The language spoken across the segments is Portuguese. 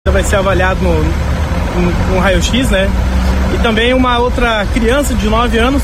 Vai ser avaliado no raio-x, né? E também uma outra criança de 9 anos,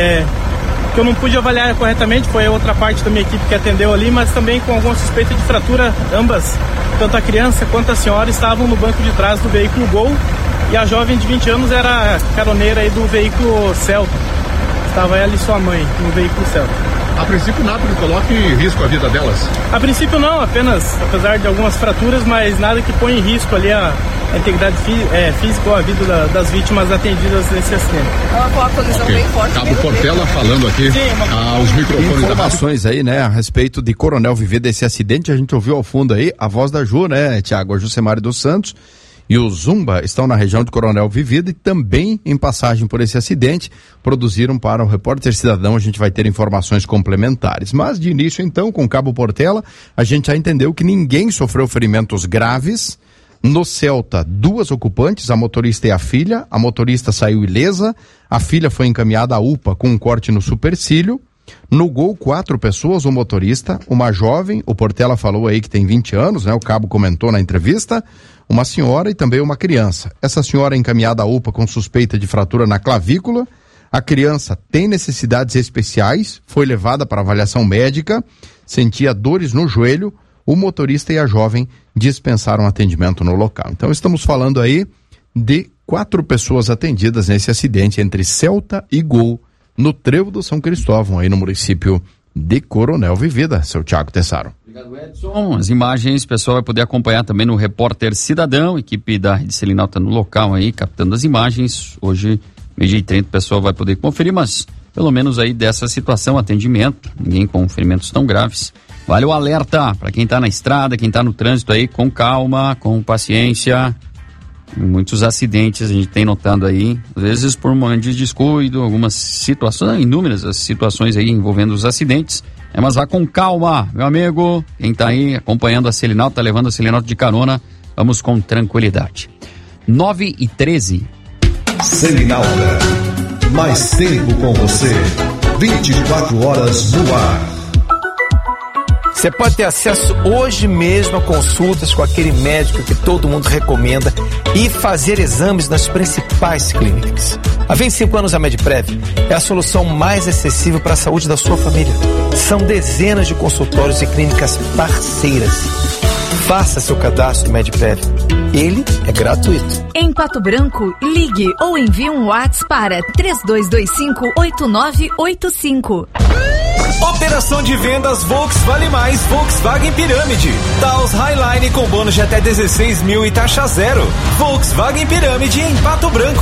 que eu não pude avaliar corretamente, foi a outra parte da minha equipe que atendeu ali, mas também com alguma suspeita de fratura. Ambas, tanto a criança quanto a senhora, estavam no banco de trás do veículo Gol, e a jovem de 20 anos era caroneira aí do veículo Celta. Estava ela e sua mãe no veículo Celta. A princípio nada que coloque em risco a vida delas? A princípio não, apenas, apesar de algumas fraturas, mas nada que põe em risco ali a integridade física ou a vida das vítimas atendidas nesse acidente. Ela com a colisão bem forte. Cabo Portela falando aqui aos microfones. Informações aí, né, a respeito de Coronel Viver desse acidente. A gente ouviu ao fundo aí a voz da Ju, né, Tiago? A Jucemari dos Santos e o Zumba estão na região de Coronel Vivida e também em passagem por esse acidente produziram para o Repórter Cidadão. A gente vai ter informações complementares. Mas de início então, com Cabo Portela, a gente já entendeu que ninguém sofreu ferimentos graves. No Celta, 2 ocupantes, a motorista e a filha. A motorista saiu ilesa, a filha foi encaminhada à UPA com um corte no supercílio. No Gol, 4 pessoas, o motorista, uma jovem, o Portela falou aí que tem 20 anos, né? O Cabo comentou na entrevista, uma senhora e também uma criança. Essa senhora é encaminhada à UPA com suspeita de fratura na clavícula. A criança tem necessidades especiais, foi levada para avaliação médica, sentia dores no joelho. O motorista e a jovem dispensaram atendimento no local. Então estamos falando aí de 4 pessoas atendidas nesse acidente entre Celta e Gol, no Trevo do São Cristóvão, aí no município de Coronel Vivida. Seu Tiago Tessaro. Obrigado, Edson. As imagens o pessoal vai poder acompanhar também no Repórter Cidadão, equipe da Rede Selinal está no local aí, captando as imagens. Hoje, 12h30, o pessoal vai poder conferir, mas pelo menos aí dessa situação, atendimento, ninguém com ferimentos tão graves. Vale o alerta para quem está na estrada, quem está no trânsito aí, com calma, com paciência. Muitos acidentes a gente tem notado aí, às vezes por um de descuido, algumas situações, inúmeras as situações aí envolvendo os acidentes. Mas vá com calma, meu amigo. Quem está aí acompanhando a Selinal, está levando a Selinal de carona, vamos com tranquilidade. 9h13. Selinal, mais tempo com você, 24 horas no ar. Você pode ter acesso hoje mesmo a consultas com aquele médico que todo mundo recomenda e fazer exames nas principais clínicas. Há 25 anos a Medprev é a solução mais acessível para a saúde da sua família. São dezenas de consultórios e clínicas parceiras. Faça seu cadastro Medprev. Ele é gratuito. Em Pato Branco, ligue ou envie um WhatsApp para 3225-8985. Operação de vendas Volkswagen Vale Mais Volkswagen Pirâmide. Taos Highline com bônus de até 16 mil e taxa zero. Volkswagen Pirâmide em Pato Branco.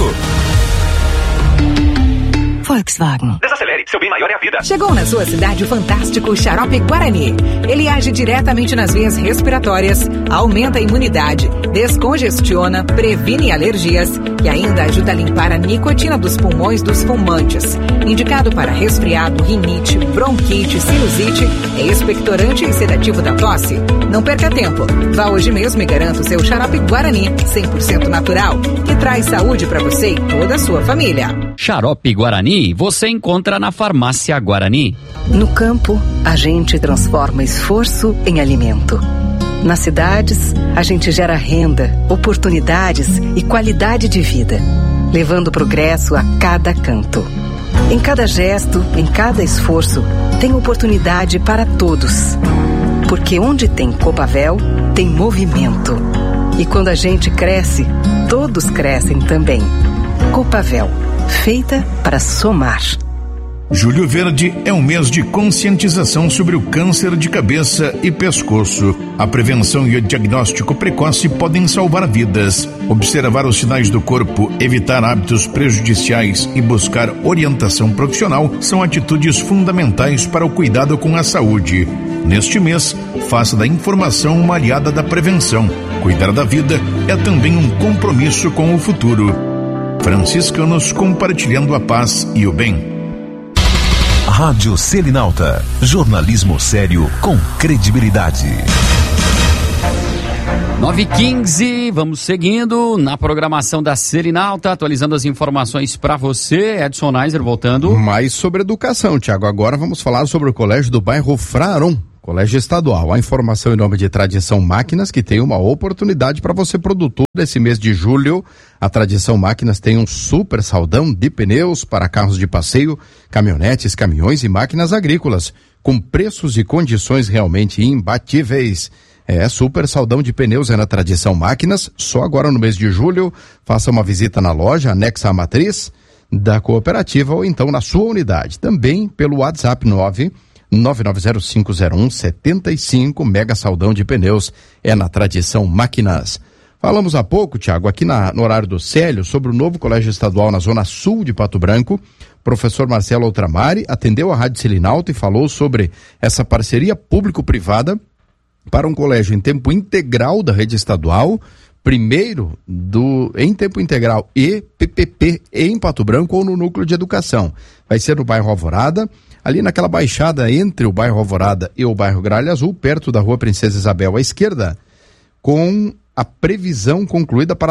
Volkswagen. Desacelere, seu bem maior é a vida. Chegou na sua cidade o fantástico Xarope Guarani. Ele age diretamente nas vias respiratórias, aumenta a imunidade, descongestiona, previne alergias e ainda ajuda a limpar a nicotina dos pulmões dos fumantes. Indicado para resfriado, rinite, bronquite, sinusite, é expectorante e sedativo da tosse. Não perca tempo. Vá hoje mesmo e garanta o seu Xarope Guarani, 100% natural, que traz saúde para você e toda a sua família. Xarope Guarani você encontra na Farmácia Guarani. No campo, a gente transforma esforço em alimento. Nas cidades, a gente gera renda, oportunidades e qualidade de vida, levando progresso a cada canto. Em cada gesto, em cada esforço, tem oportunidade para todos. Porque onde tem Copavel, tem movimento. E quando a gente cresce, todos crescem também. Copavel, feita para somar. Julho Verde é um mês de conscientização sobre o câncer de cabeça e pescoço. A prevenção e o diagnóstico precoce podem salvar vidas. Observar os sinais do corpo, evitar hábitos prejudiciais e buscar orientação profissional são atitudes fundamentais para o cuidado com a saúde. Neste mês, faça da informação uma aliada da prevenção. Cuidar da vida é também um compromisso com o futuro. Franciscanos compartilhando a paz e o bem. Rádio Selinalta, jornalismo sério com credibilidade. 9h15, vamos seguindo na programação da Selinalta, atualizando as informações para você. Edson Neiser voltando. Mais sobre educação, Tiago. Agora vamos falar sobre o colégio do bairro Fraaron. Colégio Estadual. A informação em nome de Tradição Máquinas, que tem uma oportunidade para você, produtor, desse mês de julho. A Tradição Máquinas tem um super saldão de pneus para carros de passeio, caminhonetes, caminhões e máquinas agrícolas, com preços e condições realmente imbatíveis. Super saldão de pneus é na Tradição Máquinas, só agora no mês de julho. Faça uma visita na loja anexa à matriz da cooperativa ou então na sua unidade. Também pelo WhatsApp 999050175, mega saldão de pneus é na Tradição Máquinas. Falamos há pouco, Tiago, aqui no horário do Célio, sobre o novo colégio estadual na zona sul de Pato Branco. Professor Marcelo Outramari atendeu a Rádio Selinalta e falou sobre essa parceria público-privada para um colégio em tempo integral da rede estadual, primeiro em tempo integral e PPP em Pato Branco ou no núcleo de educação. Vai ser no bairro Alvorada, ali naquela baixada entre o bairro Alvorada e o bairro Gralha Azul, perto da rua Princesa Isabel à esquerda, com a previsão concluída para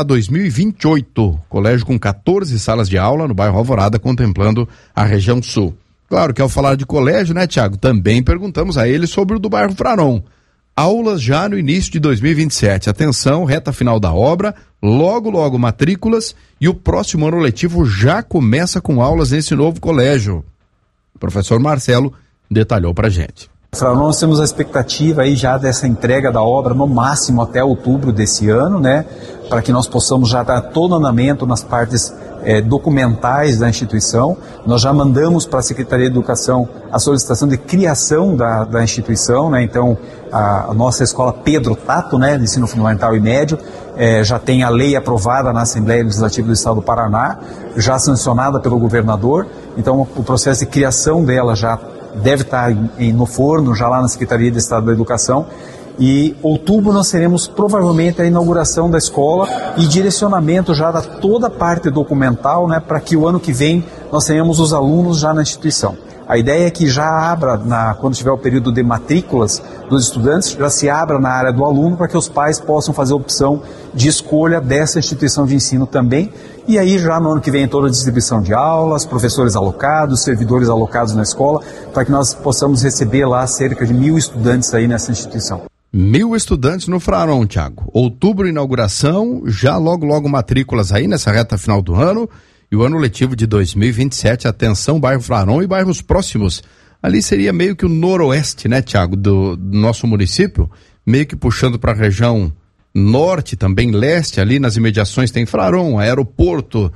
2028. Colégio com 14 salas de aula no bairro Alvorada, contemplando a região sul. Claro que ao falar de colégio, né, Tiago, também perguntamos a ele sobre o do bairro Fraron. Aulas já no início de 2027. Atenção, reta final da obra, logo matrículas, e o próximo ano letivo já começa com aulas nesse novo colégio. O professor Marcelo detalhou pra gente. Nós temos a expectativa aí já dessa entrega da obra no máximo até outubro desse ano, né? Para que nós possamos já dar todo o andamento nas partes documentais da instituição. Nós já mandamos para a Secretaria de Educação a solicitação de criação da instituição, né? Então, a nossa escola Pedro Tato, né, de ensino fundamental e médio, já tem a lei aprovada na Assembleia Legislativa do Estado do Paraná, já sancionada pelo governador. Então, o processo de criação dela já deve estar no forno, já lá na Secretaria de Estado da Educação. E outubro nós teremos provavelmente a inauguração da escola e direcionamento já da toda a parte documental, né, para que o ano que vem nós tenhamos os alunos já na instituição. A ideia é que já abra, quando tiver o período de matrículas dos estudantes, já se abra na área do aluno para que os pais possam fazer a opção de escolha dessa instituição de ensino também. E aí já no ano que vem toda a distribuição de aulas, professores alocados, servidores alocados na escola, para que nós possamos receber lá cerca de 1.000 estudantes aí nessa instituição. 1.000 estudantes no Fraron, Tiago. Outubro, inauguração, já logo matrículas aí nessa reta final do ano. E o ano letivo de 2027, atenção, bairro Fraron e bairros próximos. Ali seria meio que o noroeste, né, Tiago, do nosso município, meio que puxando para a região norte, também leste, ali nas imediações tem Fraron, aeroporto,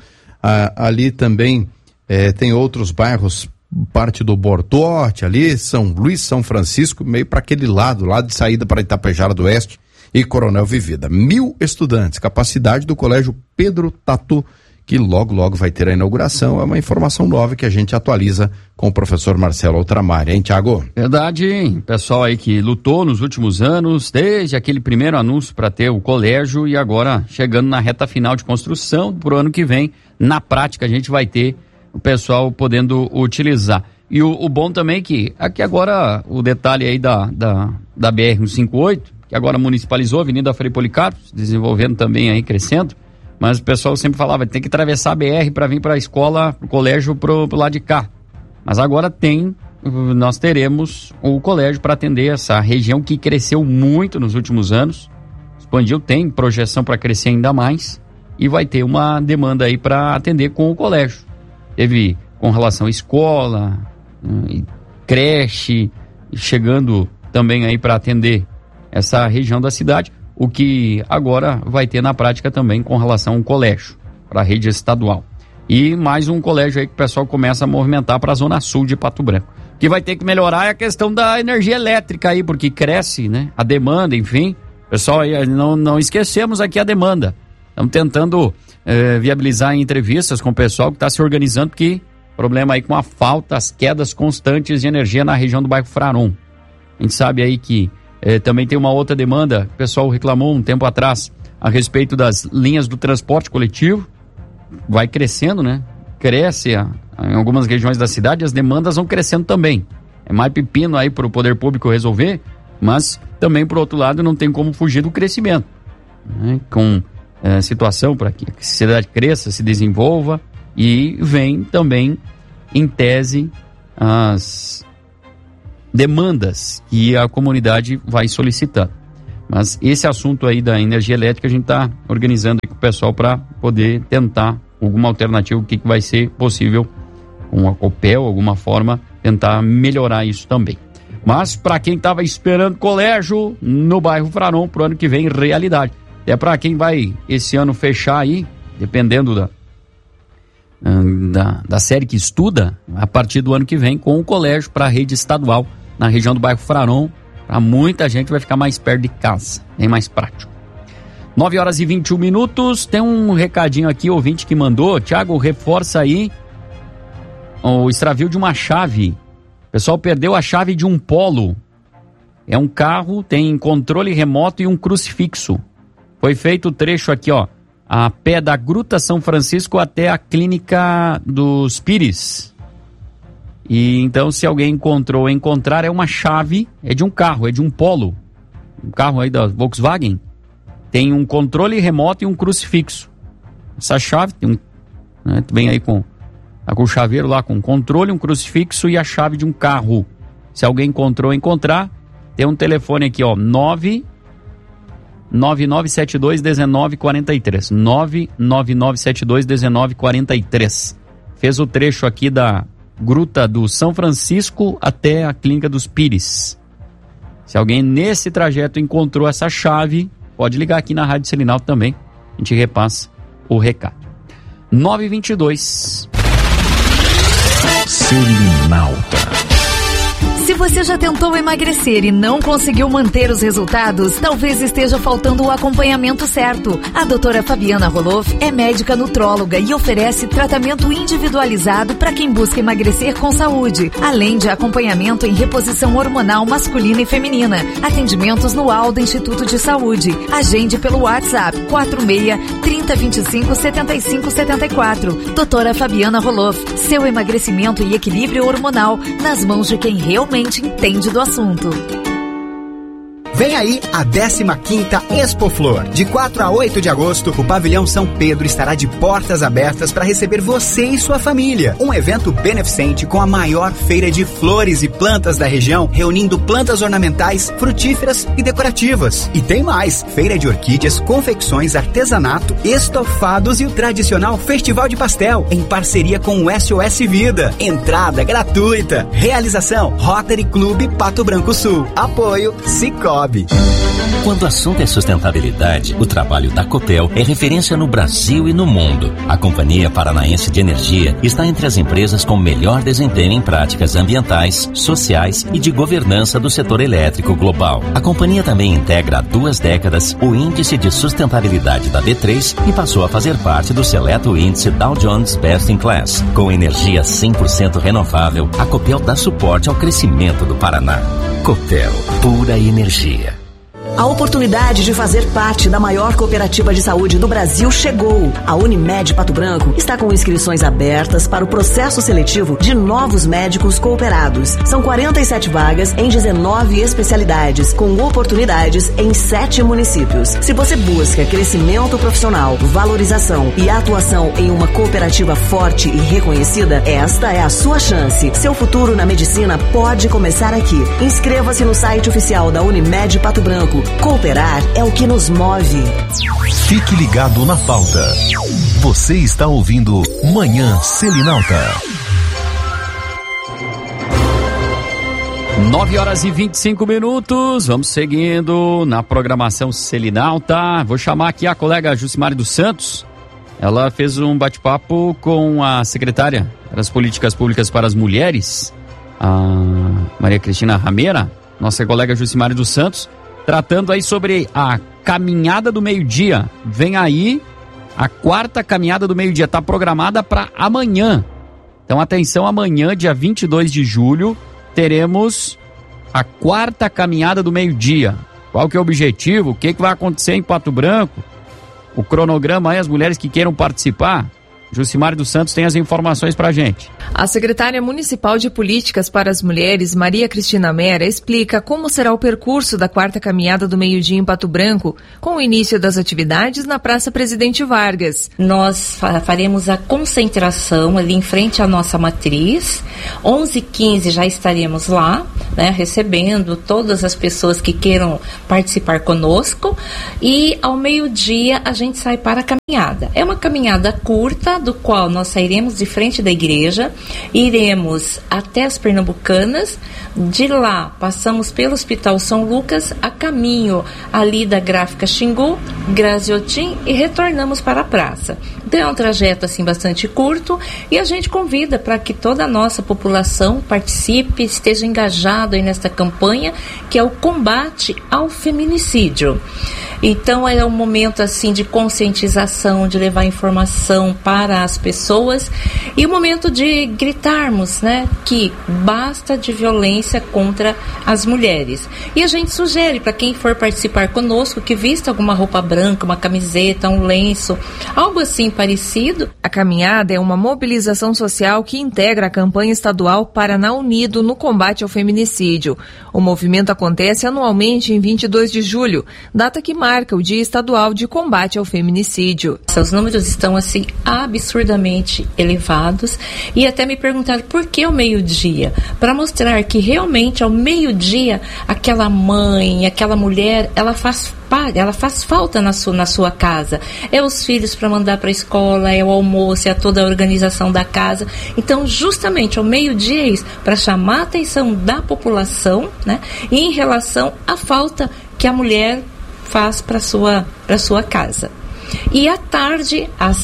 ali também tem outros bairros, parte do Bortote ali, São Luís, São Francisco, meio para aquele lado de saída para Itapejara do Oeste e Coronel Vivida. 1.000 estudantes, capacidade do Colégio Pedro Tato, que logo vai ter a inauguração. É uma informação nova que a gente atualiza com o professor Marcelo Outramari, hein, Tiago? Verdade, hein? Pessoal aí que lutou nos últimos anos, desde aquele primeiro anúncio para ter o colégio e agora chegando na reta final de construção pro ano que vem, na prática a gente vai ter o pessoal podendo utilizar. E o bom também é que aqui agora o detalhe aí da BR-158, que agora municipalizou a Avenida Frei Policarpo, desenvolvendo também aí, crescendo. Mas o pessoal sempre falava, tem que atravessar a BR para vir para a escola, pro colégio pro lado de cá. Mas agora nós teremos o colégio para atender essa região que cresceu muito nos últimos anos. Expandiu, tem projeção para crescer ainda mais e vai ter uma demanda aí para atender com o colégio. Teve com relação à escola, creche, chegando também aí para atender essa região da cidade. O que agora vai ter na prática também com relação ao colégio, para a rede estadual. E mais um colégio aí que o pessoal começa a movimentar para a zona sul de Pato Branco. O que vai ter que melhorar é a questão da energia elétrica aí, porque cresce, né, a demanda, enfim. Pessoal, aí não esquecemos aqui a demanda. Estamos tentando viabilizar em entrevistas com o pessoal que está se organizando, porque problema aí com a falta, as quedas constantes de energia na região do bairro Fraron. A gente sabe aí que também tem uma outra demanda, o pessoal reclamou um tempo atrás a respeito das linhas do transporte coletivo, vai crescendo, né? Cresce em algumas regiões da cidade, as demandas vão crescendo também. É mais pepino aí para o poder público resolver, mas também, por outro lado, não tem como fugir do crescimento, né? Com situação para que a cidade cresça, se desenvolva, e vem também, em tese, demandas que a comunidade vai solicitando. Mas esse assunto aí da energia elétrica a gente está organizando aí com o pessoal para poder tentar alguma alternativa, o que vai ser possível com a Copel, alguma forma, tentar melhorar isso também. Mas para quem estava esperando colégio no bairro Fraron pro ano que vem, realidade. É para quem vai esse ano fechar aí, dependendo da série que estuda, a partir do ano que vem, com o colégio para a rede estadual na região do bairro Fraron. Para muita gente vai ficar mais perto de casa, bem mais prático. 9h21, tem um recadinho aqui, ouvinte que mandou. Tiago, reforça aí o extravio de uma chave. O pessoal perdeu a chave de um Polo. É um carro, tem controle remoto e um crucifixo. Foi feito o trecho aqui, ó, a pé da Gruta São Francisco até a Clínica dos Pires. E então, se alguém encontrou ou encontrar, é uma chave, é de um carro, é de um Polo. Um carro aí da Volkswagen. Tem um controle remoto e um crucifixo. Essa chave tem vem aí com o chaveiro lá com controle, um crucifixo e a chave de um carro. Se alguém encontrou ou encontrar, tem um telefone aqui, ó, 999721943. 999721943. Fez o trecho aqui da Gruta do São Francisco até a Clínica dos Pires. Se alguém nesse trajeto encontrou essa chave, pode ligar aqui na Rádio Selinalta também. A gente repassa o recado. 9h22. Selinalta. Se você já tentou emagrecer e não conseguiu manter os resultados, talvez esteja faltando o acompanhamento certo. A doutora Fabiana Roloff é médica nutróloga e oferece tratamento individualizado para quem busca emagrecer com saúde, além de acompanhamento em reposição hormonal masculina e feminina. Atendimentos no Aldo Instituto de Saúde. Agende pelo WhatsApp 46-3025-7574. Doutora Fabiana Roloff, seu emagrecimento e equilíbrio hormonal nas mãos de quem realmente entende do assunto. Vem aí a 15ª Expo Flor. De 4 a 8 de agosto, o Pavilhão São Pedro estará de portas abertas para receber você e sua família. Um evento beneficente com a maior feira de flores e plantas da região, reunindo plantas ornamentais, frutíferas e decorativas. E tem mais, feira de orquídeas, confecções, artesanato, estofados e o tradicional Festival de Pastel, em parceria com o SOS Vida. Entrada gratuita. Realização Rotary Clube Pato Branco Sul. Apoio Sicoob. Quando o assunto é sustentabilidade, o trabalho da Copel é referência no Brasil e no mundo. A Companhia Paranaense de Energia está entre as empresas com melhor desempenho em práticas ambientais, sociais e de governança do setor elétrico global. A companhia também integra há 2 décadas o Índice de Sustentabilidade da B3 e passou a fazer parte do seleto índice Dow Jones Best in Class. Com energia 100% renovável, a Copel dá suporte ao crescimento do Paraná. Copel, pura energia. A oportunidade de fazer parte da maior cooperativa de saúde do Brasil chegou. A Unimed Pato Branco está com inscrições abertas para o processo seletivo de novos médicos cooperados. São 47 vagas em 19 especialidades, com oportunidades em 7 municípios. Se você busca crescimento profissional, valorização e atuação em uma cooperativa forte e reconhecida, esta é a sua chance. Seu futuro na medicina pode começar aqui. Inscreva-se no site oficial da Unimed Pato Branco. Cooperar é o que nos move. Fique ligado na pauta. Você está ouvindo Manhã Selinalta. 9h25. Vamos seguindo na programação Selinalta. Vou chamar aqui a colega Jucimari dos Santos. Ela fez um bate-papo com a secretária das Políticas Públicas para as Mulheres, a Maria Cristina Rameira, nossa colega Jucimari dos Santos, tratando aí sobre a caminhada do meio-dia. Vem aí a 4ª caminhada do meio-dia, está programada para amanhã. Então atenção, amanhã, dia 22 de julho, teremos a 4ª caminhada do meio-dia. Qual que é o objetivo? O que vai acontecer em Pato Branco? O cronograma aí, as mulheres que queiram participar, Jucimari dos Santos tem as informações pra gente. A secretária municipal de Políticas para as Mulheres, Maria Cristina Mera, explica como será o percurso da 4ª caminhada do meio-dia em Pato Branco, com o início das atividades na Praça Presidente Vargas. Nós faremos a concentração ali em frente à nossa matriz. 11h15 já estaremos lá, né, recebendo todas as pessoas que queiram participar conosco, e ao meio-dia a gente sai para a caminhada. É uma caminhada curta, do qual nós sairemos de frente da igreja, iremos até as Pernambucanas, de lá passamos pelo Hospital São Lucas, a caminho ali da Gráfica Xingu, Graziotin, e retornamos para a praça. Então é um trajeto assim bastante curto, e a gente convida para que toda a nossa população participe, esteja engajado aí nesta campanha, que é o combate ao feminicídio. Então é um momento assim de conscientização, de levar informação para as pessoas, e o momento de gritarmos, né, que basta de violência contra as mulheres. E a gente sugere para quem for participar conosco que vista alguma roupa branca, uma camiseta, um lenço, algo assim parecido. A caminhada é uma mobilização social que integra a campanha estadual Paraná Unido no combate ao feminicídio. O movimento acontece anualmente em 22 de julho, data que marca o Dia Estadual de Combate ao Feminicídio. Os números estão assim absurdamente elevados, e até me perguntaram por que ao meio-dia? Para mostrar que realmente ao meio-dia aquela mãe, aquela mulher, ela faz falta na sua casa. É os filhos para mandar para a escola, é o almoço, é toda a organização da casa. Então, justamente ao meio-dia é isso, para chamar a atenção da população, né, e em relação à falta que a mulher faz para sua casa. E à tarde, às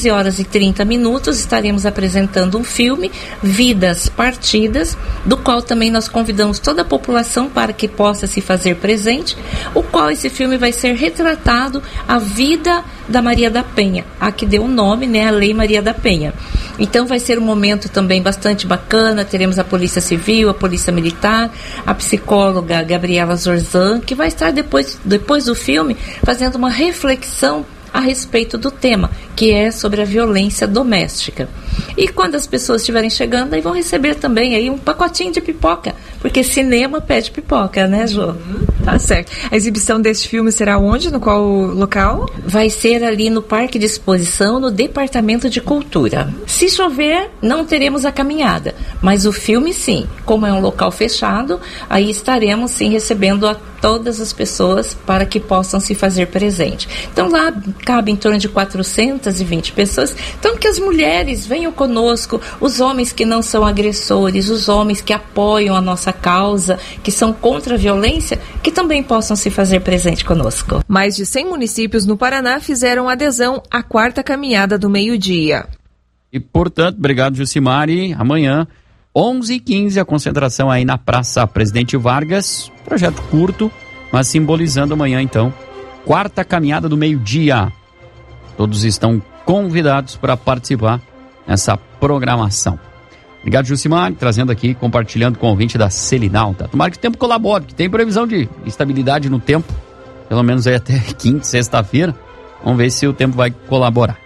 13h30, estaremos apresentando um filme, Vidas Partidas, do qual também nós convidamos toda a população para que possa se fazer presente, o qual esse filme vai ser retratado a vida da Maria da Penha, a que deu o nome, né, a Lei Maria da Penha. Então vai ser um momento também bastante bacana, teremos a Polícia Civil, a Polícia Militar, a psicóloga Gabriela Zorzan, que vai estar depois do filme fazendo uma reflexão a respeito do tema, que é sobre a violência doméstica. E quando as pessoas estiverem chegando, aí vão receber também aí um pacotinho de pipoca, porque cinema pede pipoca, né, Jô? Tá certo. A exibição deste filme será onde? No qual local? Vai ser ali no Parque de Exposição, no Departamento de Cultura. Se chover, não teremos a caminhada, mas o filme sim. Como é um local fechado, aí estaremos sim recebendo a todas as pessoas para que possam se fazer presente. Então lá cabe em torno de 420 pessoas. Então que as mulheres venham conosco, os homens que não são agressores, os homens que apoiam a nossa causa, que são contra a violência, que também possam se fazer presente conosco. Mais de 100 municípios no Paraná fizeram adesão à 4ª caminhada do meio-dia. E, portanto, obrigado, Jucimari. Amanhã, 11h15, a concentração aí na Praça Presidente Vargas. Projeto curto, mas simbolizando amanhã, então, 4ª caminhada do meio-dia. Todos estão convidados para participar nessa programação. Obrigado, Jucimari, trazendo aqui, compartilhando com o ouvinte da Selinalta. Tomara que o tempo colabore, que tem previsão de estabilidade no tempo, pelo menos aí até quinta, sexta-feira. Vamos ver se o tempo vai colaborar.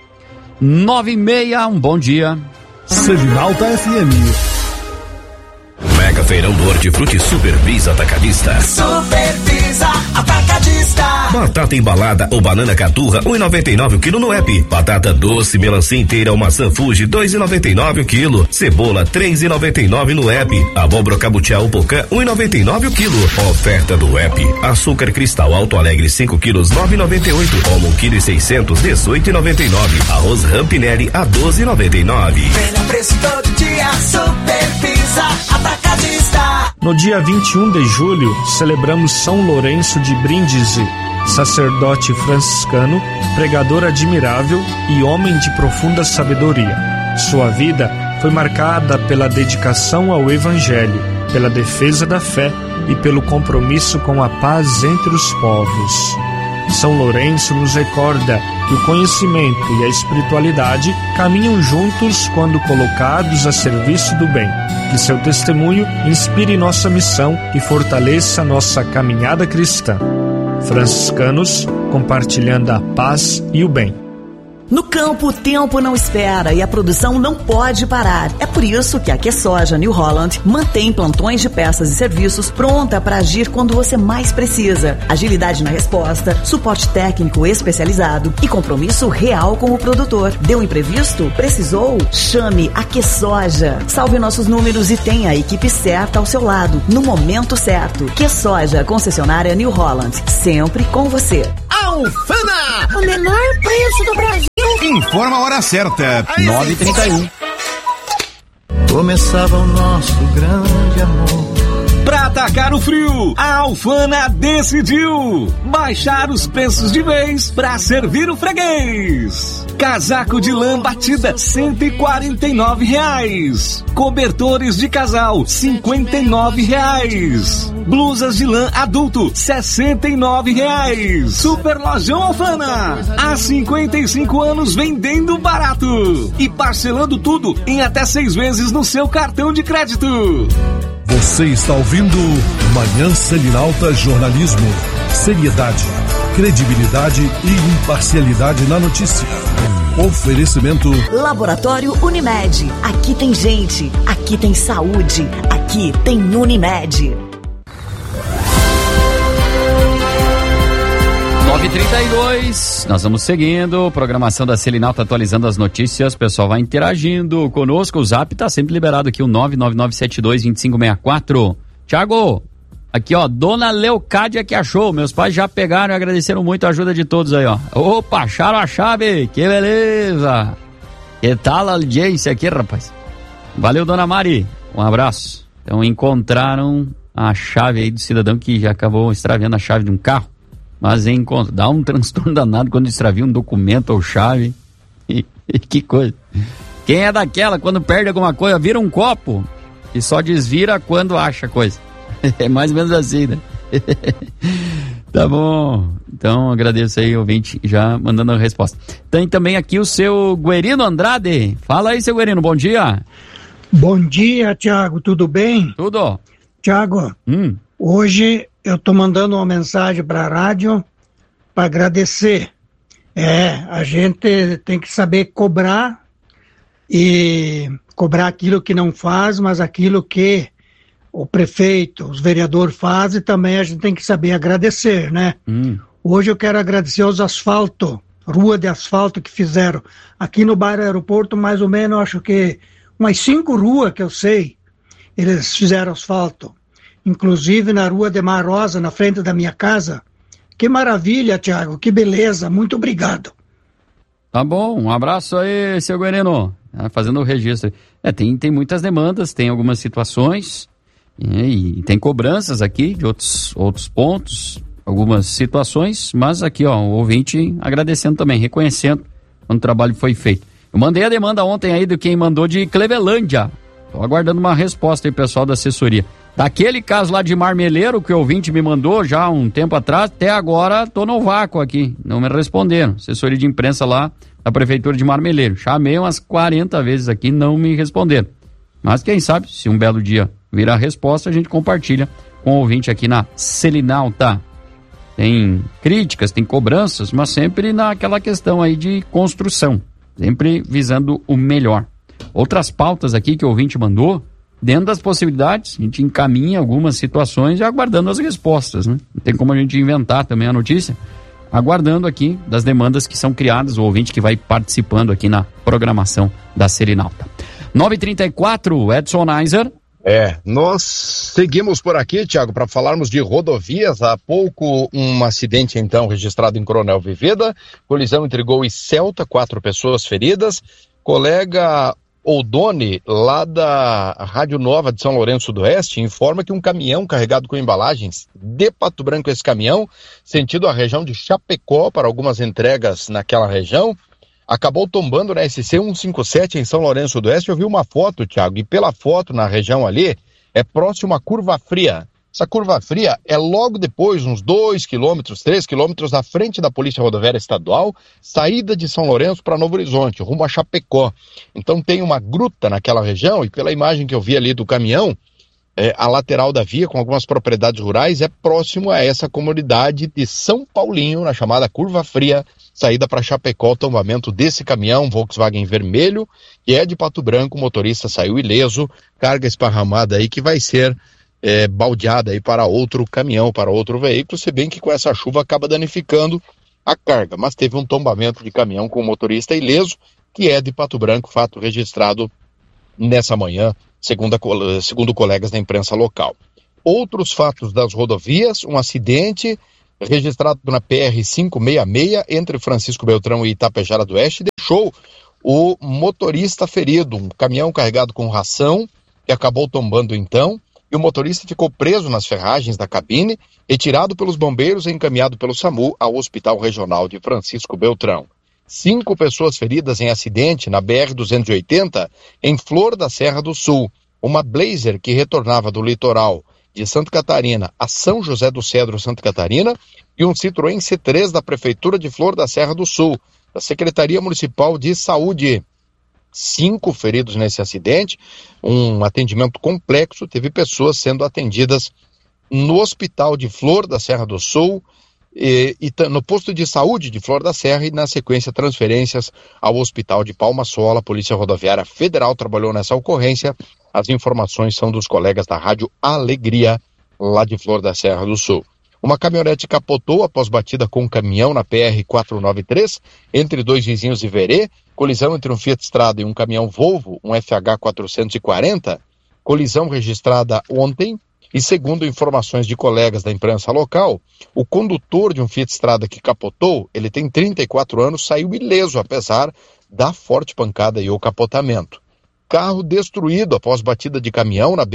9h30, um bom dia. Selinalta FM. Mega Feirão do Hortifruti Supervis Atacadista. Supervis Atacadista. Batata embalada ou banana caturra, 1,99 o quilo no app. Batata doce, melancia inteira ou maçã Fuji, 2,99 o quilo. Cebola, 3,99 no app. Abóbora cabutiá ou pocã, 1,99 o quilo. Oferta do app. Açúcar cristal Alto Alegre, 5 quilos, 9,98. Omo 1 quilo e 600, 18,99. Arroz Rampinelli a 12,99. Melhor preço todo dia, Supervis Atacadista. No dia 21 de julho, celebramos São Lourenço de Brindisi, sacerdote franciscano, pregador admirável e homem de profunda sabedoria. Sua vida foi marcada pela dedicação ao Evangelho, pela defesa da fé e pelo compromisso com a paz entre os povos. São Lourenço nos recorda que o conhecimento e a espiritualidade caminham juntos quando colocados a serviço do bem. Que seu testemunho inspire nossa missão e fortaleça nossa caminhada cristã. Franciscanos, compartilhando a paz e o bem. No campo, o tempo não espera e a produção não pode parar. É por isso que a QSoja New Holland mantém plantões de peças e serviços pronta para agir quando você mais precisa. Agilidade na resposta, suporte técnico especializado e compromisso real com o produtor. Deu imprevisto? Precisou? Chame a QSoja. Salve nossos números e tenha a equipe certa ao seu lado, no momento certo. QSoja, concessionária New Holland, sempre com você. Alfama, o menor preço do Brasil. Informa a hora certa. 9h31. Começava o nosso grande amor. Pra atacar o frio, a Alfana decidiu baixar os preços de vez pra servir o freguês. Casaco de lã batida, R$149. Cobertores de casal, R$59. Blusas de lã adulto, R$69. Super Lojão Alfana. Há 55 anos vendendo barato. E parcelando tudo em até 6 vezes no seu cartão de crédito. Você está ouvindo Manhã Selinalta Jornalismo. Seriedade, credibilidade e imparcialidade na notícia. Oferecimento Laboratório Unimed. Aqui tem gente, aqui tem saúde, aqui tem Unimed. 9h32, nós vamos seguindo, programação da Selinalta atualizando as notícias, o pessoal vai interagindo conosco, o zap tá sempre liberado aqui, o 999722564. Thiago, aqui ó, Dona Leocádia que achou, meus pais já pegaram e agradeceram muito a ajuda de todos aí ó. Opa, acharam a chave, que beleza. Que tal a audiência aqui, rapaz? Valeu, Dona Mari, um abraço. Então encontraram a chave aí do cidadão que já acabou extraviando a chave de um carro. Mas dá um transtorno danado quando extravia um documento ou chave. Que coisa. Quem é daquela, quando perde alguma coisa, vira um copo e só desvira quando acha coisa. É mais ou menos assim, né? Tá bom. Então, agradeço aí, ouvinte, já mandando a resposta. Tem também aqui o seu Guerino Andrade. Fala aí, seu Guerino, bom dia. Bom dia, Thiago, tudo bem? Tudo. Thiago, hoje eu tô mandando uma mensagem para a rádio para agradecer. A gente tem que saber cobrar e cobrar aquilo que não faz, mas aquilo que o prefeito, os vereadores fazem, também a gente tem que saber agradecer, né? Hoje eu quero agradecer aos rua de asfalto que fizeram aqui no bairro Aeroporto, mais ou menos, acho que umas 5 ruas que eu sei, eles fizeram asfalto. Inclusive na rua de Mar Rosa, na frente da minha casa. Que maravilha, Thiago, que beleza, muito obrigado. Tá bom, um abraço aí, seu Guerino, fazendo o registro. Tem muitas demandas, tem algumas situações, e tem cobranças aqui de outros pontos, algumas situações, mas aqui, ó, o ouvinte agradecendo também, reconhecendo quando o trabalho foi feito. Eu mandei a demanda ontem aí de quem mandou de Clevelândia. Tô aguardando uma resposta aí, pessoal da assessoria. Daquele caso lá de Marmeleiro que o ouvinte me mandou já um tempo atrás, até agora tô no vácuo aqui, não me responderam. Assessoria de imprensa lá da Prefeitura de Marmeleiro. Chamei umas 40 vezes aqui, não me responderam. Mas quem sabe, se um belo dia virar a resposta, a gente compartilha com o ouvinte aqui na Selinalta. Tem críticas, tem cobranças, mas sempre naquela questão aí de construção, sempre visando o melhor. Outras pautas aqui que o ouvinte mandou, dentro das possibilidades, a gente encaminha algumas situações e aguardando as respostas, né? Não tem como a gente inventar também a notícia. Aguardando aqui das demandas que são criadas, o ouvinte que vai participando aqui na programação da Selinalta. 9h34, Edson Neiser. Nós seguimos por aqui, Thiago, para falarmos de rodovias. Há pouco um acidente, então, registrado em Coronel Vivida. Colisão entre Gol e Celta, 4 pessoas feridas. Colega Oldoni, lá da Rádio Nova de São Lourenço do Oeste, informa que um caminhão carregado com embalagens de Pato Branco, esse caminhão, sentido a região de Chapecó para algumas entregas naquela região, acabou tombando na SC 157 em São Lourenço do Oeste. Eu vi uma foto, Thiago, e pela foto na região ali, é próximo à Curva Fria. Essa Curva Fria é logo depois, uns 2 quilômetros, 3 quilômetros à frente da Polícia Rodoviária Estadual, saída de São Lourenço para Novo Horizonte, rumo a Chapecó. Então tem uma gruta naquela região e pela imagem que eu vi ali do caminhão, a lateral da via com algumas propriedades rurais é próximo a essa comunidade de São Paulinho, na chamada Curva Fria, saída para Chapecó, tombamento desse caminhão Volkswagen vermelho, que é de Pato Branco, o motorista saiu ileso, carga esparramada aí que vai ser baldeada aí para outro caminhão, para outro veículo, se bem que com essa chuva acaba danificando a carga, mas teve um tombamento de caminhão com o motorista ileso, que é de Pato Branco, fato registrado nessa manhã, segundo colegas da imprensa local. Outros fatos das rodovias, um acidente registrado na PR-566 entre Francisco Beltrão e Itapejara do Oeste, deixou o motorista ferido, um caminhão carregado com ração, que acabou tombando então, e o motorista ficou preso nas ferragens da cabine, retirado pelos bombeiros e encaminhado pelo SAMU ao Hospital Regional de Francisco Beltrão. 5 pessoas feridas em acidente na BR-280, em Flor da Serra do Sul. Uma Blazer que retornava do litoral de Santa Catarina a São José do Cedro, Santa Catarina, e um Citroën C3 da Prefeitura de Flor da Serra do Sul, da Secretaria Municipal de Saúde. 5 feridos nesse acidente, um atendimento complexo, teve pessoas sendo atendidas no Hospital de Flor da Serra do Sul, e no posto de saúde de Flor da Serra, e na sequência transferências ao Hospital de Palma Sola. A Polícia Rodoviária Federal trabalhou nessa ocorrência. As informações são dos colegas da Rádio Alegria, lá de Flor da Serra do Sul. Uma caminhonete capotou após batida com um caminhão na PR-493, entre 2 vizinhos de Verê, colisão entre um Fiat Strada e um caminhão Volvo, um FH440, colisão registrada ontem, e segundo informações de colegas da imprensa local, o condutor de um Fiat Strada que capotou, ele tem 34 anos, saiu ileso apesar da forte pancada e o capotamento. Carro destruído após batida de caminhão na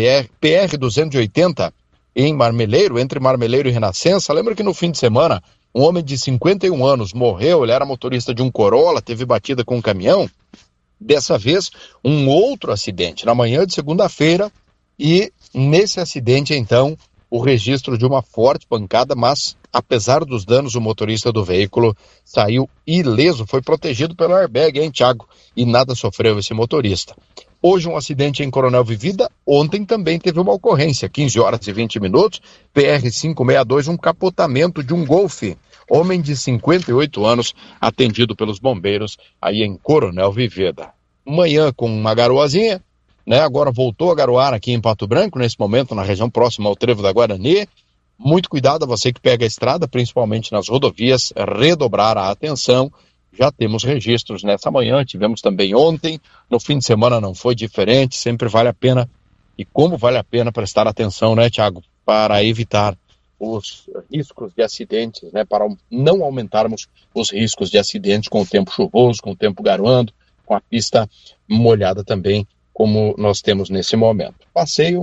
PR-280 em Marmeleiro, entre Marmeleiro e Renascença. Lembra que no fim de semana um homem de 51 anos morreu, ele era motorista de um Corolla, teve batida com um caminhão? Dessa vez, um outro acidente na manhã de segunda-feira, e nesse acidente, então, o registro de uma forte pancada, mas, apesar dos danos, o motorista do veículo saiu ileso, foi protegido pelo airbag, hein, Thiago? E nada sofreu esse motorista. Hoje um acidente em Coronel Vivida, ontem também teve uma ocorrência, 15 horas e 20 minutos, PR-562, um capotamento de um Golf. Homem de 58 anos, atendido pelos bombeiros aí em Coronel Vivida. Manhã com uma garoazinha, né? Agora voltou a garoar aqui em Pato Branco, nesse momento na região próxima ao Trevo da Guarani. Muito cuidado a você que pega a estrada, principalmente nas rodovias, redobrar a atenção. Já temos registros nessa manhã, tivemos também ontem, no fim de semana não foi diferente, sempre vale a pena, e como vale a pena prestar atenção, né, Thiago, para evitar os riscos de acidentes, né, para não aumentarmos os riscos de acidentes com o tempo chuvoso, com o tempo garoando, com a pista molhada também, como nós temos nesse momento. Passei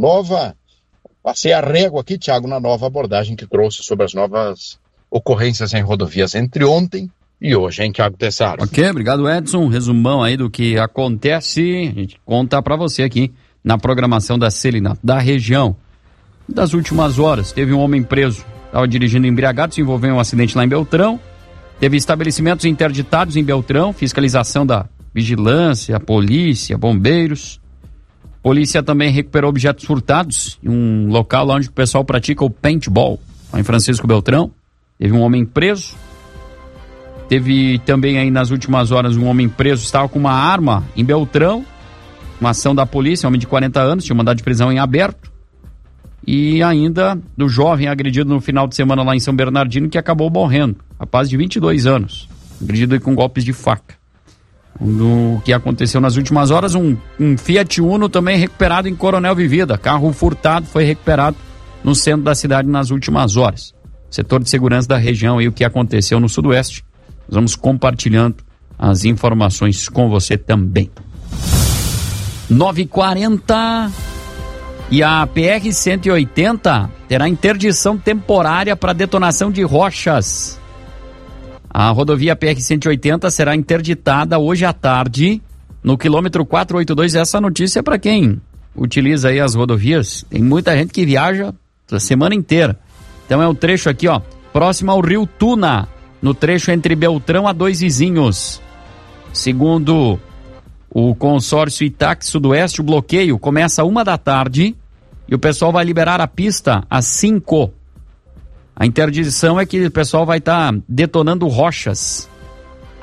a régua aqui, Thiago, na nova abordagem que trouxe sobre as novas ocorrências em rodovias entre ontem e hoje, hein, Thiago Tessaro? Ok, obrigado, Edson. Um resumão aí do que acontece, a gente conta para você aqui na programação da Celinato da região. Das últimas horas, teve um homem preso, estava dirigindo embriagado, se envolveu em um acidente lá em Beltrão. Teve estabelecimentos interditados em Beltrão, fiscalização da vigilância, polícia, bombeiros. Polícia também recuperou objetos furtados em um local lá onde o pessoal pratica o paintball, lá em Francisco Beltrão. Teve um homem preso. Teve também aí nas últimas horas um homem preso, estava com uma arma em Beltrão. Uma ação da polícia, um homem de 40 anos, tinha mandado de prisão em aberto. E ainda do jovem agredido no final de semana lá em São Bernardino, que acabou morrendo. Rapaz de 22 anos, agredido com golpes de faca. Do que aconteceu nas últimas horas, um Fiat Uno também recuperado em Coronel Vivida. Carro furtado foi recuperado no centro da cidade nas últimas horas. Setor de segurança da região e o que aconteceu no Sudoeste. Nós vamos compartilhando as informações com você também. 9h40 e a PR-180 terá interdição temporária para detonação de rochas. A rodovia PR-180 será interditada hoje à tarde no quilômetro 482. Essa notícia é para quem utiliza aí as rodovias. Tem muita gente que viaja a semana inteira. Então é um trecho aqui, ó, próximo ao Rio Tuna, no trecho entre Beltrão a Dois Vizinhos. Segundo o consórcio Itaque Sudoeste, o bloqueio começa às 13h e o pessoal vai liberar a pista às 5h. A interdição é que o pessoal vai estar detonando rochas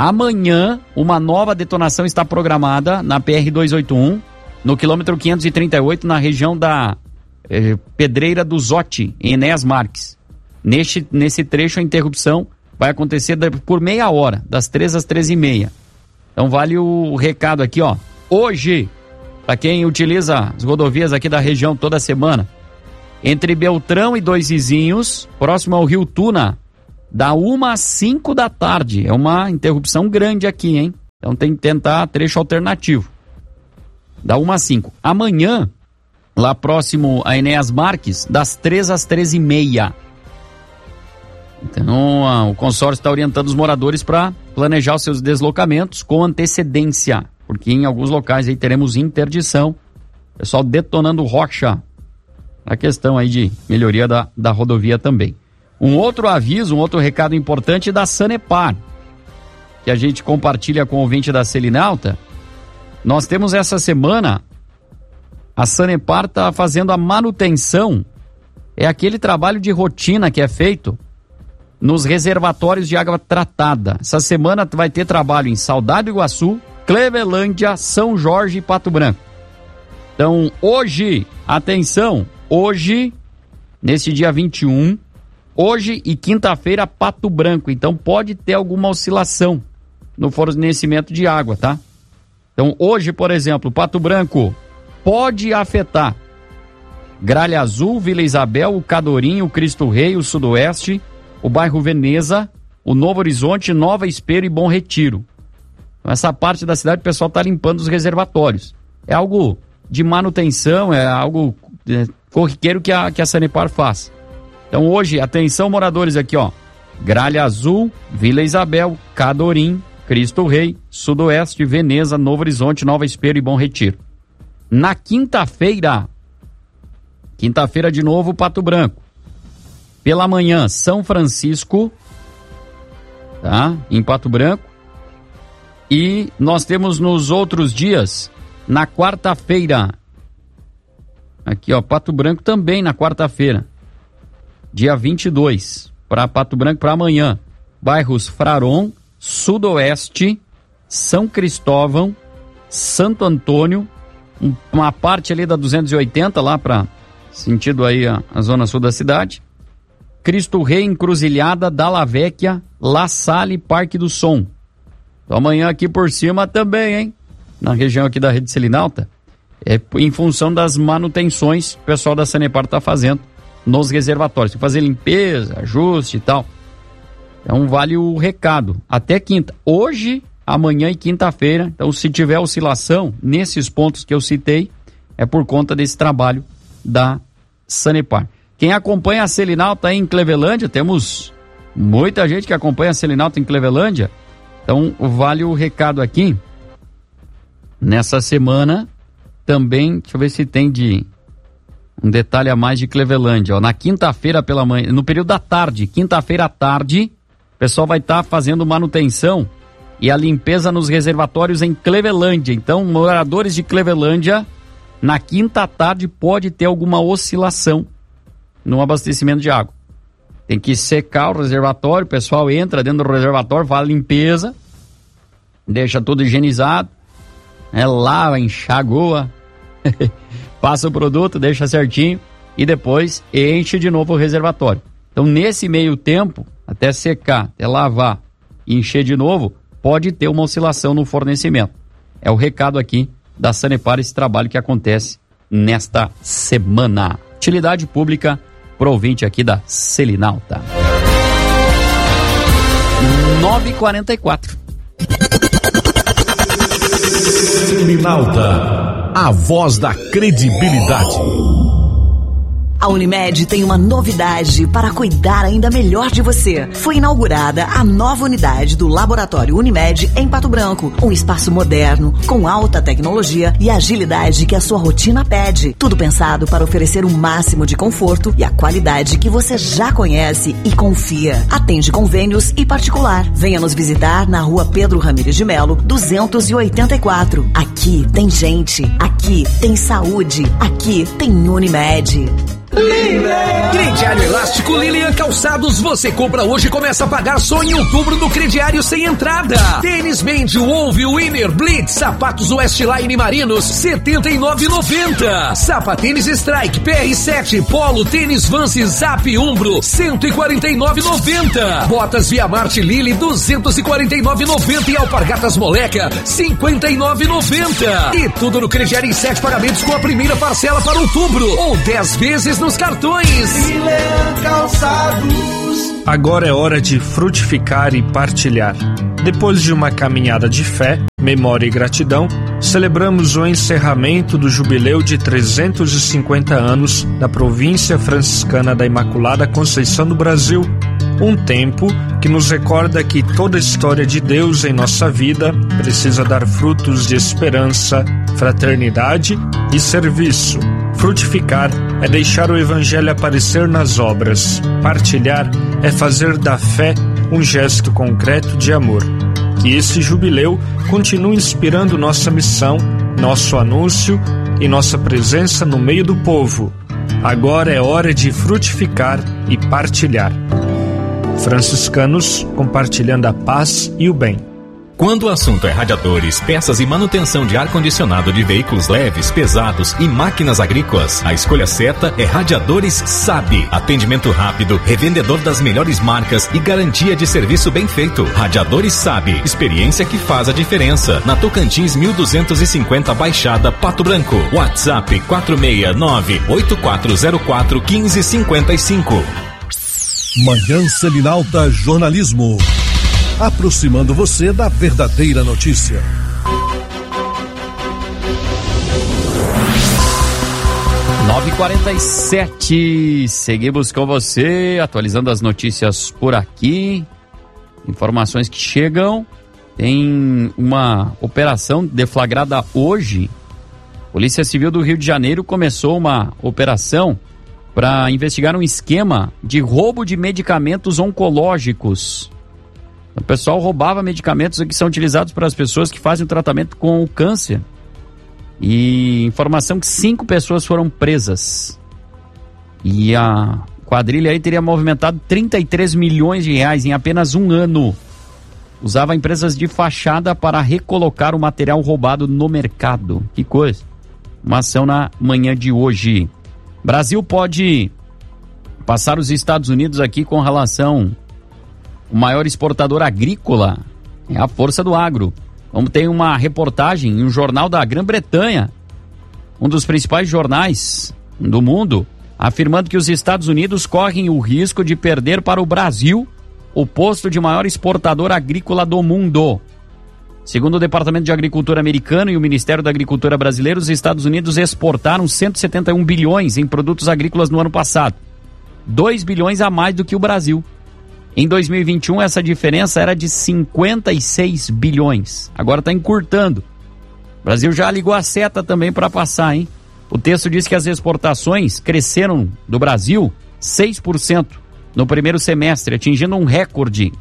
Amanhã, uma nova detonação está programada na PR-281, no quilômetro 538, na região da Pedreira do Zote, em Enéas Marques. Nesse trecho, a interrupção vai acontecer por meia hora, das 3 às 13h30. Então vale o recado aqui, ó. Hoje, para quem utiliza as rodovias aqui da região toda semana, entre Beltrão e Dois Vizinhos, próximo ao Rio Tuna, da 1 às 5 da tarde. É uma interrupção grande aqui, hein? Então tem que tentar trecho alternativo. Da 1 às 5. Amanhã, lá próximo a Enéas Marques, das 3 às 13h30. Então o consórcio está orientando os moradores para planejar os seus deslocamentos com antecedência, porque em alguns locais aí teremos interdição. Pessoal detonando rocha. A questão aí de melhoria da rodovia também. Um outro aviso, um outro recado importante da Sanepar, que a gente compartilha com o ouvinte da Selinalta. Nós temos essa semana, a Sanepar está fazendo a manutenção, é aquele trabalho de rotina que é feito nos reservatórios de água tratada. Essa semana vai ter trabalho em Saudade do Iguaçu, Clevelândia, São Jorge e Pato Branco. Então, hoje, atenção, hoje, nesse dia 21, hoje e quinta-feira, Pato Branco. Então, pode ter alguma oscilação no fornecimento de água, tá? Então, hoje, por exemplo, Pato Branco pode afetar Gralha Azul, Vila Isabel, o Cadorim, o Cristo Rei, o Sudoeste, o bairro Veneza, o Novo Horizonte, Nova Espero e Bom Retiro. Então, essa parte da cidade o pessoal está limpando os reservatórios. É algo de manutenção, é algo corriqueiro que a Sanepar faz. Então hoje, atenção moradores aqui, ó. Gralha Azul, Vila Isabel, Cadorim, Cristo Rei, Sudoeste, Veneza, Novo Horizonte, Nova Espero e Bom Retiro. Na quinta-feira de novo, Pato Branco. Pela manhã, São Francisco, tá? Em Pato Branco. E nós temos nos outros dias, na quarta-feira, aqui ó, Pato Branco também na quarta-feira, dia 22, para Pato Branco para amanhã, bairros Fraron, Sudoeste, São Cristóvão, Santo Antônio, uma parte ali da 280 lá para sentido aí a zona sul da cidade, Cristo Rei, Encruzilhada, Dalla Vecchia, La Salle, Parque do Som. Então amanhã aqui por cima também, hein? Na região aqui da Rede Selinalta, em função das manutenções que o pessoal da Sanepar está fazendo nos reservatórios. Tem que fazer limpeza, ajuste e tal. Então vale o recado. Até quinta. Hoje, amanhã e quinta-feira. Então se tiver oscilação nesses pontos que eu citei, é por conta desse trabalho da Sanepar. Quem acompanha a Selinalta aí em Clevelândia, temos muita gente que acompanha a Selinalta em Clevelândia. Então vale o recado aqui. Nessa semana também, deixa eu ver se tem um detalhe a mais de Clevelândia. Ó, na quinta-feira pela manhã, no período da tarde, quinta-feira à tarde, o pessoal vai estar fazendo manutenção e a limpeza nos reservatórios em Clevelândia. Então, moradores de Clevelândia, na quinta à tarde pode ter alguma oscilação no abastecimento de água. Tem que secar o reservatório, o pessoal entra dentro do reservatório, faz a limpeza, deixa tudo higienizado, lava, enxagoa, passa o produto, deixa certinho e depois enche de novo o reservatório. Então nesse meio tempo, até secar, até lavar e encher de novo, pode ter uma oscilação no fornecimento. É o recado aqui da Sanepar, esse trabalho que acontece nesta semana. Utilidade pública pro ouvinte aqui da Selinalta. 9h44. Selinalta, a voz da credibilidade. A Unimed tem uma novidade para cuidar ainda melhor de você. Foi inaugurada a nova unidade do Laboratório Unimed em Pato Branco. Um espaço moderno, com alta tecnologia e agilidade que a sua rotina pede. Tudo pensado para oferecer o máximo de conforto e a qualidade que você já conhece e confia. Atende convênios e particular. Venha nos visitar na Rua Pedro Ramires de Melo, 284. Aqui tem gente, aqui tem saúde, aqui tem Unimed. Crediário Elástico Lilian Calçados, você compra hoje e começa a pagar só em outubro no crediário sem entrada. Tênis Mendy, Wolf, Winner, Blitz, sapatos Westline Marinos, R$79,90. Sapatênis Strike, PR7, Polo, tênis Vance, Zap, Umbro, R$149,90. Botas Via Marte Lili, R$249,90 e Alpargatas Moleca, R$59,90. E tudo no crediário em 7 pagamentos com a primeira parcela para outubro ou 10 vezes nos cartões. Agora é hora de frutificar e partilhar. Depois de uma caminhada de fé, memória e gratidão, celebramos o encerramento do jubileu de 350 anos da província franciscana da Imaculada Conceição do Brasil. Um tempo que nos recorda que toda a história de Deus em nossa vida precisa dar frutos de esperança, fraternidade e serviço. Frutificar é deixar o Evangelho aparecer nas obras. Partilhar é fazer da fé um gesto concreto de amor. Que esse jubileu continue inspirando nossa missão, nosso anúncio e nossa presença no meio do povo. Agora é hora de frutificar e partilhar. Franciscanos compartilhando a paz e o bem. Quando o assunto é radiadores, peças e manutenção de ar-condicionado de veículos leves, pesados e máquinas agrícolas, a escolha certa é Radiadores SAB. Atendimento rápido, revendedor das melhores marcas e garantia de serviço bem feito. Radiadores SAB, experiência que faz a diferença. Na Tocantins 1250 Baixada, Pato Branco. WhatsApp 469-8404-1555. Manhã Selinalta Jornalismo. Aproximando você da verdadeira notícia. 9h47, seguimos com você, atualizando as notícias por aqui. Informações que chegam. Tem uma operação deflagrada hoje. Polícia Civil do Rio de Janeiro começou uma operação para investigar um esquema de roubo de medicamentos oncológicos. O pessoal roubava medicamentos que são utilizados para as pessoas que fazem o tratamento com o câncer. E informação que 5 pessoas foram presas. E a quadrilha aí teria movimentado 33 milhões de reais em apenas um ano. Usava empresas de fachada para recolocar o material roubado no mercado. Que coisa. Uma ação na manhã de hoje. Brasil pode passar os Estados Unidos aqui com relação... O maior exportador agrícola é a força do agro. Vamos ter uma reportagem em um jornal da Grã-Bretanha, um dos principais jornais do mundo, afirmando que os Estados Unidos correm o risco de perder para o Brasil o posto de maior exportador agrícola do mundo. Segundo o Departamento de Agricultura americano e o Ministério da Agricultura brasileiro, os Estados Unidos exportaram 171 bilhões em produtos agrícolas no ano passado. 2 bilhões a mais do que o Brasil. Em 2021, essa diferença era de 56 bilhões. Agora está encurtando. O Brasil já ligou a seta também para passar, hein? O texto diz que as exportações cresceram do Brasil 6% no primeiro semestre, atingindo um recorde.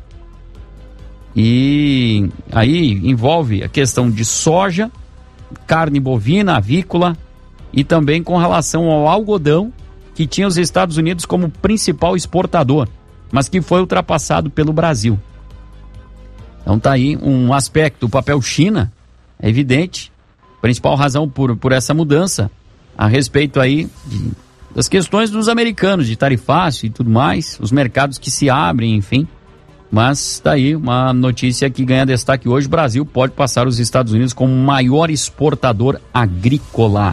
E aí envolve a questão de soja, carne bovina, avícola e também com relação ao algodão, que tinha os Estados Unidos como principal exportador, mas que foi ultrapassado pelo Brasil. Então tá aí um aspecto. O papel China é evidente, principal razão por essa mudança a respeito aí das questões dos americanos, de tarifácio e tudo mais, os mercados que se abrem, enfim. Mas tá aí uma notícia que ganha destaque hoje: o Brasil pode passar os Estados Unidos como maior exportador agrícola.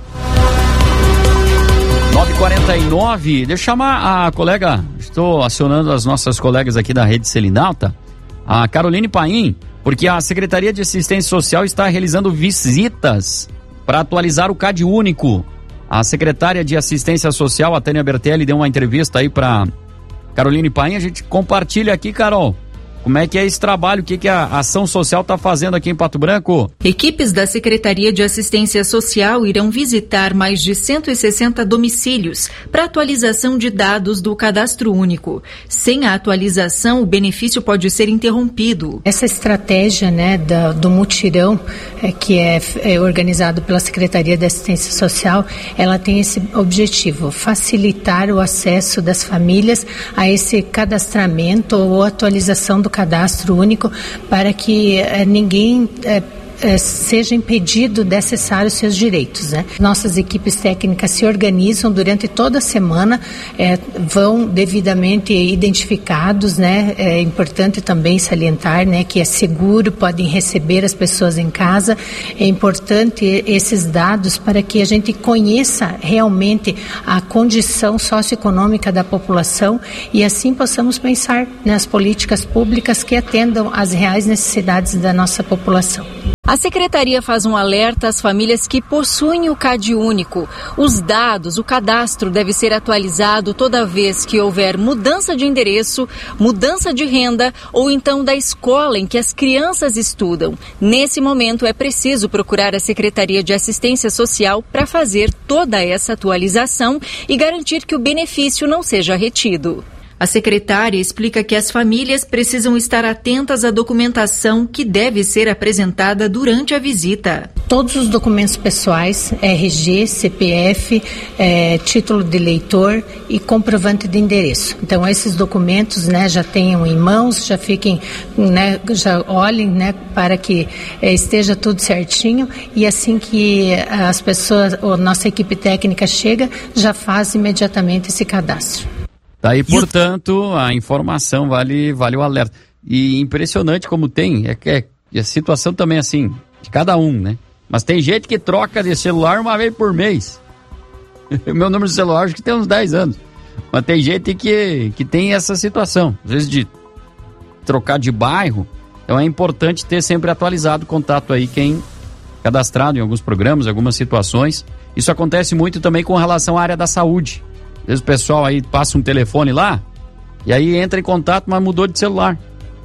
9h49, deixa eu chamar a colega, estou acionando as nossas colegas aqui da Rede Selinalta, a Caroline Paim, porque a Secretaria de Assistência Social está realizando visitas para atualizar o CAD único. A secretária de Assistência Social, a Tânia Bertelli, deu uma entrevista aí para Caroline Paim. A gente compartilha aqui, Carol, Como é que é esse trabalho? O que a ação social está fazendo aqui em Pato Branco? Equipes da Secretaria de Assistência Social irão visitar mais de 160 domicílios para atualização de dados do Cadastro Único. Sem a atualização, o benefício pode ser interrompido. Essa estratégia, né, do mutirão, que é organizado pela Secretaria de Assistência Social, ela tem esse objetivo, facilitar o acesso das famílias a esse cadastramento ou atualização do Cadastro Único para que ninguém seja impedido de acessar os seus direitos, né? Nossas equipes técnicas se organizam durante toda a semana, vão devidamente identificados, né? É importante também salientar, né, que é seguro, podem receber as pessoas em casa. É importante esses dados para que a gente conheça realmente a condição socioeconômica da população e assim possamos pensar nas políticas públicas que atendam às reais necessidades da nossa população. A Secretaria faz um alerta às famílias que possuem o CAD único. Os dados, o cadastro deve ser atualizado toda vez que houver mudança de endereço, mudança de renda ou então da escola em que as crianças estudam. Nesse momento é preciso procurar a Secretaria de Assistência Social para fazer toda essa atualização e garantir que o benefício não seja retido. A secretária explica que as famílias precisam estar atentas à documentação que deve ser apresentada durante a visita. Todos os documentos pessoais, RG, CPF, título de eleitor e comprovante de endereço. Então, esses documentos, né, já tenham em mãos, já fiquem, né, já olhem, né, para que esteja tudo certinho e assim que as pessoas, a nossa equipe técnica chega, já faz imediatamente esse cadastro. Daí, portanto, a informação vale o alerta. E impressionante como tem, a situação também assim, de cada um, né? Mas tem gente que troca de celular uma vez por mês. Meu número de celular acho que tem uns 10 anos. Mas tem gente que tem essa situação, às vezes de trocar de bairro. Então é importante ter sempre atualizado o contato aí, quem cadastrado em alguns programas, algumas situações. Isso acontece muito também com relação à área da saúde. Às vezes o pessoal aí passa um telefone lá e aí entra em contato, mas mudou de celular.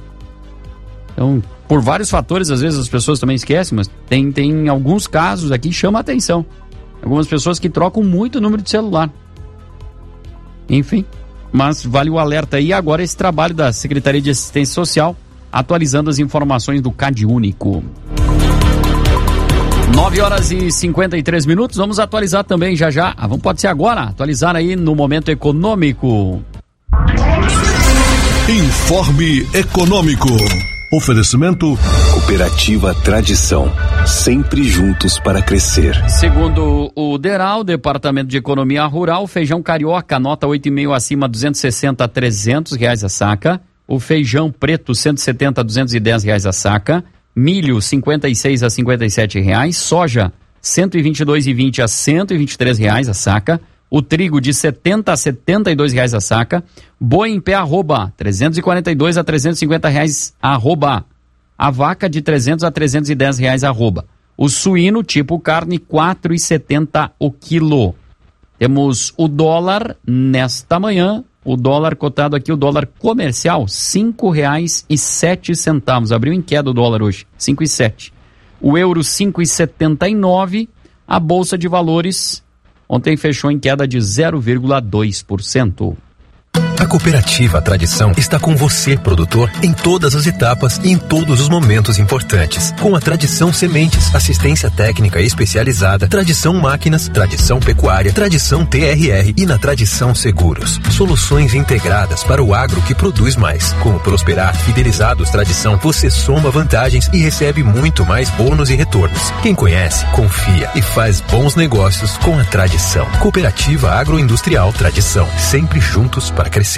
Então, por vários fatores, às vezes as pessoas também esquecem, mas tem alguns casos aqui que chamam a atenção. Algumas pessoas que trocam muito o número de celular. Enfim, mas vale o alerta aí. Agora esse trabalho da Secretaria de Assistência Social, atualizando as informações do CAD Único. 9h53, vamos atualizar também já. Pode ser agora, atualizar aí no momento econômico. Informe Econômico. Oferecimento Cooperativa Tradição, sempre juntos para crescer. Segundo o DERAL, Departamento de Economia Rural, feijão carioca, nota 8,5 acima, R$260 a R$300 a saca. O feijão preto, R$170 a R$210 a saca. Milho, R$56 a R$57, soja, R$122,20 a R$123 a saca, o trigo de R$70 a R$72 a saca, boi em pé arroba, R$342 a R$350 arroba, a vaca de R$300 a R$310 arroba, o suíno tipo carne, R$4,70 o quilo. Temos o dólar nesta manhã. O dólar cotado aqui, o dólar comercial, R$5,07. Abriu em queda o dólar hoje, 5,07. O euro, 5,79. A Bolsa de Valores ontem fechou em queda de 0,2%. A Cooperativa Tradição está com você, produtor, em todas as etapas e em todos os momentos importantes. Com a Tradição Sementes, assistência técnica especializada, Tradição Máquinas, Tradição Pecuária, Tradição TRR e na Tradição Seguros. Soluções integradas para o agro que produz mais. Com o Prosperar Fidelizados Tradição, você soma vantagens e recebe muito mais bônus e retornos. Quem conhece, confia e faz bons negócios com a Tradição. Cooperativa Agroindustrial Tradição, sempre juntos para crescer.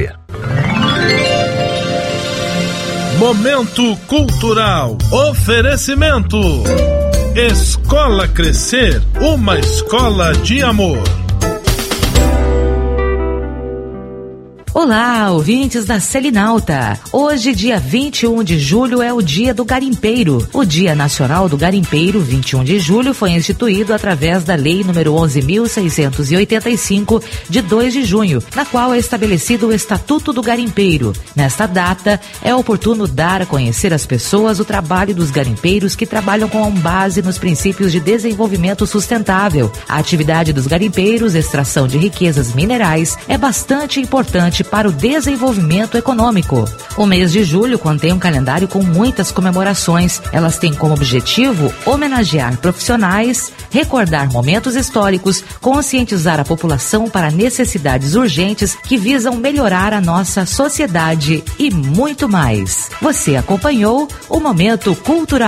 Momento Cultural. Oferecimento Escola Crescer, uma escola de amor. Olá, ouvintes da Selinalta. Hoje, dia 21 de julho, é o Dia do Garimpeiro. O Dia Nacional do Garimpeiro, 21 de julho, foi instituído através da Lei nº 11.685, de 2 de junho, na qual é estabelecido o Estatuto do Garimpeiro. Nesta data, é oportuno dar a conhecer às pessoas o trabalho dos garimpeiros que trabalham com base nos princípios de desenvolvimento sustentável. A atividade dos garimpeiros, extração de riquezas minerais, é bastante importante para o desenvolvimento econômico. O mês de julho contém um calendário com muitas comemorações. Elas têm como objetivo homenagear profissionais, recordar momentos históricos, conscientizar a população para necessidades urgentes que visam melhorar a nossa sociedade e muito mais. Você acompanhou o Momento Cultural